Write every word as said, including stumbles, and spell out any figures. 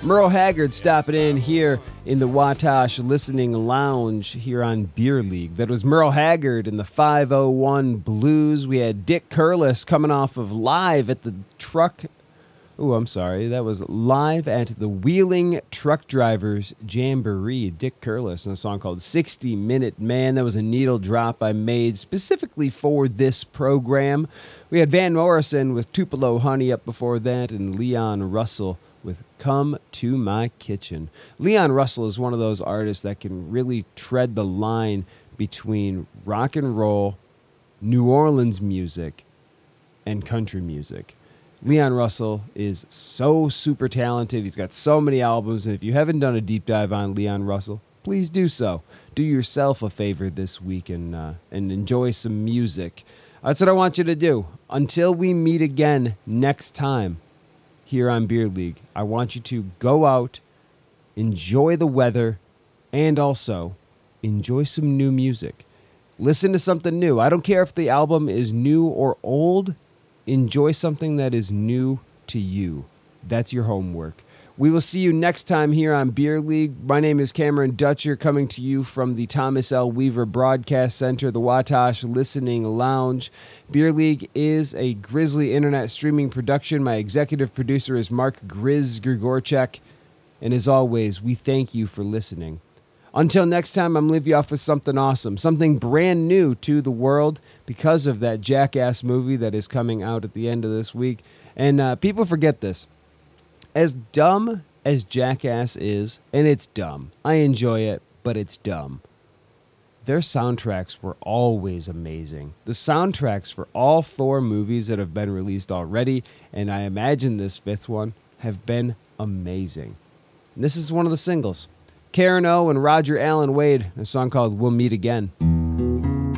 Merle Haggard stopping in here in the Watash Listening Lounge here on Beer League. That was Merle Haggard in the five oh one Blues. We had Dick Curlis coming off of Live at the Truck... Oh, I'm sorry. That was Live at the Wheeling Truck Drivers Jamboree. Dick Curlis in a song called sixty minute Man. That was a needle drop I made specifically for this program. We had Van Morrison with Tupelo Honey up before that, and Leon Russell with Come to My Kitchen. Leon Russell is one of those artists that can really tread the line between rock and roll, New Orleans music, and country music. Leon Russell is so super talented. He's got so many albums, and if you haven't done a deep dive on Leon Russell, please do so. Do yourself a favor this week and uh, and enjoy some music. That's what I want you to do. Until we meet again next time here on Beer League, I want you to go out, enjoy the weather, and also enjoy some new music. Listen to something new. I don't care if the album is new or old. Enjoy something that is new to you. That's your homework. We will see you next time here on Beer League. My name is Cameron Dutcher, coming to you from the Thomas L. Weaver Broadcast Center, the Watash Listening Lounge. Beer League is a Grizzly Internet streaming production. My executive producer is Mark Grizz Grigorchek. And as always, we thank you for listening. Until next time, I'm leaving you off with something awesome, something brand new to the world because of that Jackass movie that is coming out at the end of this week. And uh, people forget this. As dumb as Jackass is, and it's dumb, I enjoy it, but it's dumb, their soundtracks were always amazing. The soundtracks for all four movies that have been released already, and I imagine this fifth one, have been amazing. And this is one of the singles. Karen O and Roger Allen Wade, a song called We'll Meet Again.